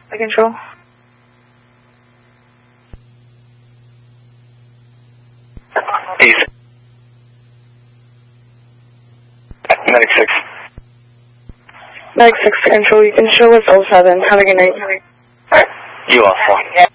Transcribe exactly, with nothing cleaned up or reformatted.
I control. East. Medic six. Medic six to control. You can show us oh seven. Have a good night. You also.